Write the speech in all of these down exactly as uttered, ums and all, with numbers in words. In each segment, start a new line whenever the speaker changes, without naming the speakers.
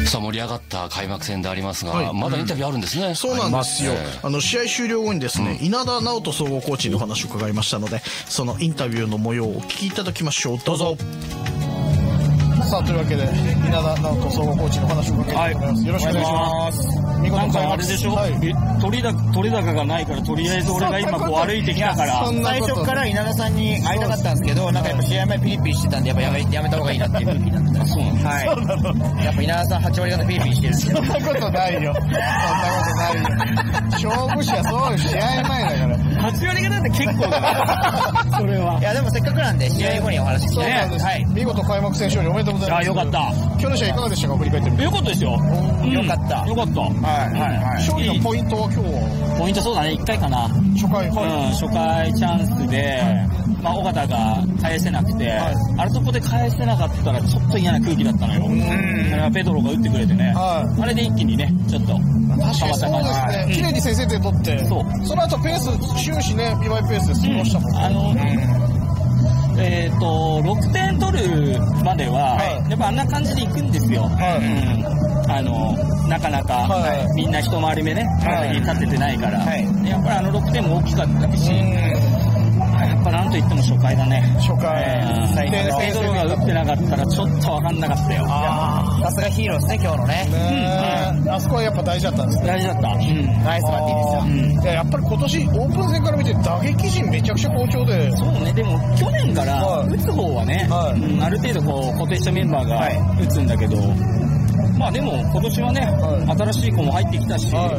さあ盛り上がった開幕戦でありますが、はい、まだインタビューあるんですね。
そうなんですよ。あの試合終了後にですね、うん、稲田直人総合コーチのお話を伺いましたので、そのインタビューの模様をお聞きいただきましょう。どうぞ。さあというわけで稲田直人総合コーチのお話を伺いたいと思います。はい、よろしくお願いします。
なんかあれでしょ、はい、取りだ取り高がないからとりあえず俺が今こう歩いてきたから
最初から稲田さんに会いたかったんですけど、なんかやっぱ試合前ピリピリしてたんでやっぱやめ、やめた方がいいなっていう空気になってた。そうなの、はい、そうなの。やっぱ稲田さんはち割方ピリピリしてるんですけど。
そんなことないよ。そんなことないよ。勝負師はそう試合前だから。
はち割方って結構だな。それは。
いやでもせっかくなんで試合後にお話ししてね。
そうなんです、はい、見事開幕戦勝利おめでとうございます。
あ、よかった。
今日の試合いかがでしたか、振り返ってみて。
よかったですよ。
うん、よかった。
よかった。
はいはいはい。
勝利のポイントは今日は
ポイントそうだね、いっかいかな。
初回、はい、
うん、初回チャンスで、まあ、尾形が返せなくて、はい、あれそこで返せなかったらちょっと嫌な空気だったのよ。うん、だからペドロが打ってくれてね、はい、あれで一気にねちょっと変わった感じ。
そうですね、綺麗に先制点取って、そう、その後ペース終始ね、ビワイペースで過ごしたもんね。
あの、うんえーと、ろくてん取るまでは、はい、やっぱあんな感じでいくんですよ。はいうん、あのなかなか、はい、みんな一回り目ね、はい、立ててないから、はい、やっぱりあのろくてんも大きかったし、やっぱなんといっても初回だね。
初回、え
ー、ペドロが打ってなかったらちょっと分かんなかったよ。
さすがヒーローですね、今日のね。
ね、うん、あそこはやっぱ大事だったんですね。
大事だった。うん、
ナイスバッティングですよ。
うん、いや、やっぱり今年オープン戦から見て打撃陣めちゃくちゃ好調で。
そうね、でも去年から打つ方はね、はいうん、ある程度こう固定したメンバーが打つんだけど、はい、まあでも今年はね、はい、新しい子も入ってきたし、はい、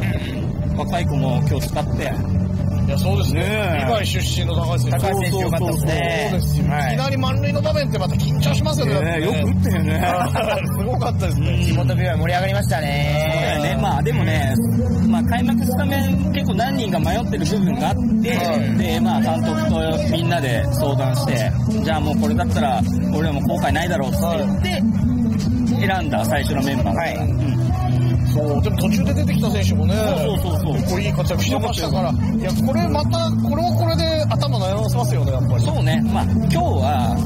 若い子も今日使って。
いやそうですね。ビバイ出身の高橋選手。
高橋選手よかったですね。
そうですよ。はい、いきなり満塁の場面ってまた緊張しますよね。
ねよく打ってるね。
すごかったですね。
地元ビバイ盛り上がりましたね。
そうだよね。まあでもね、まあ開幕スタメン結構何人か迷ってる部分があって、はい、でまあ監督とみんなで相談して、じゃあもうこれだったら俺らも後悔ないだろうって言って選んだ最初のメンバー。はい。うん
そうでも途中で出てきた選手もね、
そうそうそうそう、
これいい活躍してましたから、いやこれまたこれはこれで頭悩ませますよねやっぱり。
そうね、まあ今日は